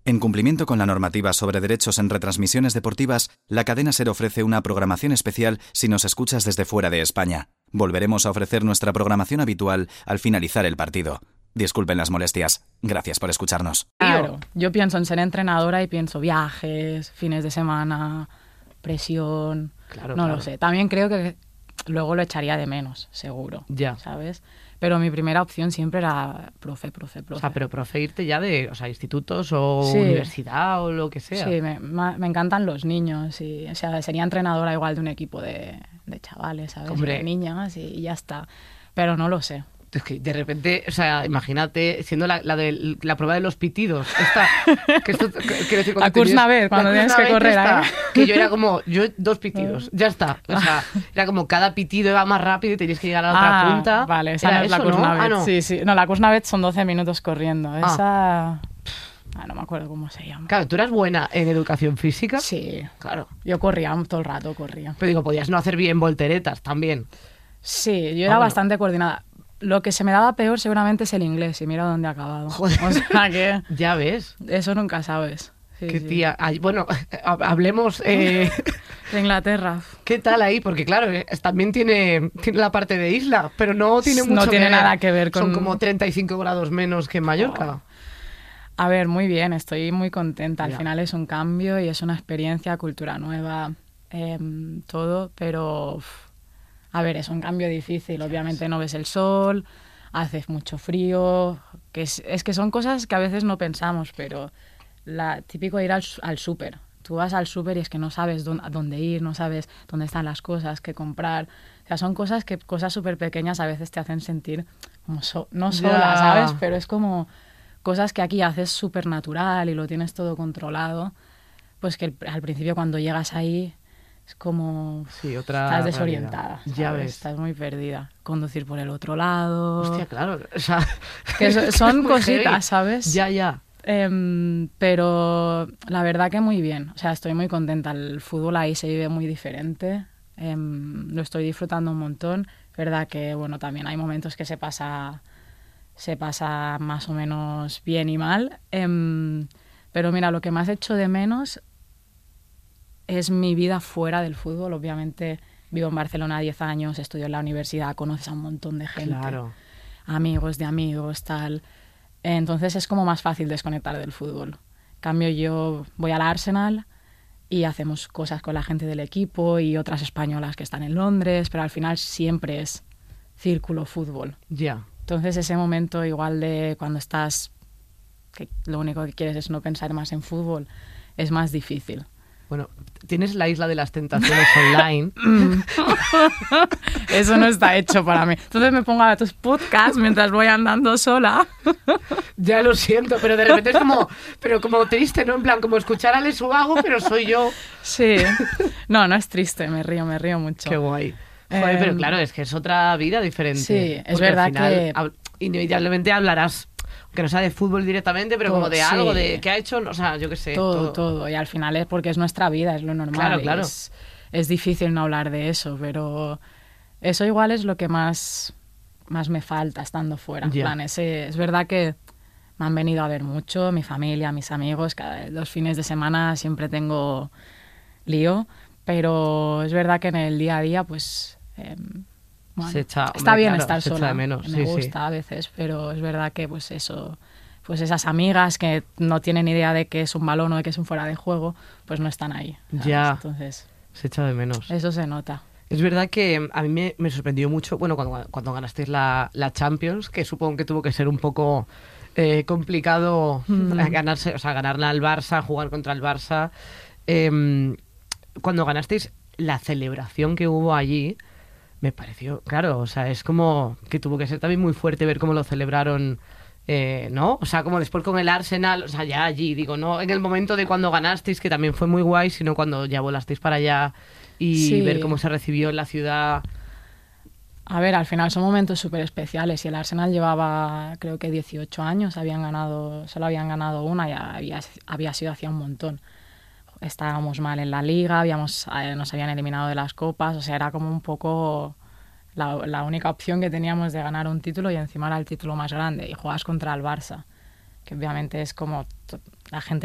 En cumplimiento con la normativa sobre derechos en retransmisiones deportivas, la cadena SER ofrece una programación especial si nos escuchas desde fuera de España. Volveremos a ofrecer nuestra programación habitual al finalizar el partido. Disculpen las molestias. Gracias por escucharnos. Claro, yo pienso en ser entrenadora y pienso viajes, fines de semana, presión... Claro. Lo sé. También creo que luego lo echaría de menos, seguro. Ya. ¿Sabes? Pero mi primera opción siempre era profe. O sea, pero profe irte ya de, o sea, institutos o Sí. universidad o lo que sea. Sí, me encantan los niños. Y, o sea, sería entrenadora igual de un equipo de chavales, ¿sabes? Hombre. De niñas y ya está. Pero no lo sé. Es que de repente, o sea, imagínate siendo la prueba de los pitidos. Que esto, quiero decir, La Kursnavet, cuando tienes que correr, que yo era como, 2 pitidos, ya está. O sea, era como cada pitido iba más rápido y tenías que llegar a la otra punta. Vale, esa no es la eso, ¿no? Kursnavet. No. Sí. No, la Kursnavet son 12 minutos corriendo. Esa... no me acuerdo cómo se llama. Claro, ¿tú eras buena en educación física? Sí, Claro. yo corría todo el rato, corría. Pero digo, podías no hacer bien volteretas también. Sí, yo era bastante coordinada. Lo que se me daba peor seguramente es el inglés, y mira dónde he acabado. Joder. O sea que Ya ves. eso nunca sabes. Sí, Qué sí. tía. Ay, bueno, hablemos... De Inglaterra. ¿Qué tal ahí? Porque claro, también tiene la parte de isla, pero no tiene mucho No tiene que ver. nada que ver con... Son como 35 grados menos que en Mallorca. A ver, muy bien, estoy muy contenta. Al Ya. final es un cambio y es una experiencia, cultura nueva, todo, pero... A ver, es un cambio difícil. Obviamente no ves el sol, hace mucho frío, que es que son cosas que a veces no pensamos, pero típico ir al súper. Tú vas al súper y es que no sabes a dónde ir, no sabes dónde están las cosas, qué comprar. O sea, son cosas súper pequeñas a veces te hacen sentir como no sola, Ya. ¿sabes? Pero es como cosas que aquí haces súper natural y lo tienes todo controlado. Pues que al principio cuando llegas ahí... Es como... Sí, otra estás desorientada. realidad. Ya ¿sabes? ves. Estás muy perdida. Conducir por el otro lado... Hostia, claro. O sea, Que son muy cositas, heavy. ¿sabes? Ya. Pero la verdad que muy bien. O sea, estoy muy contenta. El fútbol ahí se vive muy diferente. Lo estoy disfrutando un montón. Verdad que, bueno, también hay momentos que se pasa más o menos bien y mal. Pero mira, lo que más echo de menos... es mi vida fuera del fútbol. Obviamente vivo en Barcelona 10 años, estudio en la universidad, conoces a un montón de gente, Claro. amigos de amigos, tal. Entonces es como más fácil desconectar del fútbol. En cambio, yo voy al Arsenal y hacemos cosas con la gente del equipo y otras españolas que están en Londres, pero al final siempre es círculo fútbol. Ya. Entonces ese momento igual de cuando estás, que lo único que quieres es no pensar más en fútbol, es más difícil. Bueno, tienes la Isla de las Tentaciones online. Eso no está hecho para mí. Entonces me pongo a ver tus podcasts mientras voy andando sola. Ya lo siento, pero de repente es como triste, ¿no? En plan, como escuchar a Les Ubago, pero soy yo. Sí. No es triste, me río mucho. Qué guay. Joder, pero claro, es que es otra vida diferente. Sí, es Porque verdad al final, que... inevitablemente hablarás, que no sea de fútbol directamente, pero como de Sí. algo, de qué ha hecho, o sea, yo qué sé. Todo. Y al final es porque es nuestra vida, es lo normal. Claro. Es difícil no hablar de eso, pero eso igual es lo que más me falta estando fuera. En Ya. plan, es verdad que me han venido a ver mucho, mi familia, mis amigos, los fines de semana siempre tengo lío, pero es verdad que en el día a día, pues... bueno, Se echa, está hombre, bien claro, estar se echa sola, de menos, me sí. gusta a veces, pero es verdad que pues eso, pues esas amigas que no tienen idea de que es un balón o de que es un fuera de juego, pues no están ahí, ¿sabes? Ya. Entonces, Se echa de menos. eso se nota. Es verdad que a mí me sorprendió mucho, bueno, cuando ganasteis la Champions, que supongo que tuvo que ser un poco complicado ganarla al Barça, jugar contra el Barça. Cuando ganasteis, la celebración que hubo allí me pareció, claro, o sea, es como que tuvo que ser también muy fuerte ver cómo lo celebraron, ¿no? O sea, como después con el Arsenal, o sea, ya allí, digo, no en el momento de cuando ganasteis, que también fue muy guay, sino cuando ya volasteis para allá y Sí. ver cómo se recibió en la ciudad. A ver, al final son momentos súper especiales y el Arsenal llevaba, creo que 18 años, solo habían ganado una y había sido hacía un montón. Estábamos mal en la liga, nos habían eliminado de las copas, o sea, era como un poco la única opción que teníamos de ganar un título y encima era el título más grande y juegas contra el Barça, que obviamente es como la gente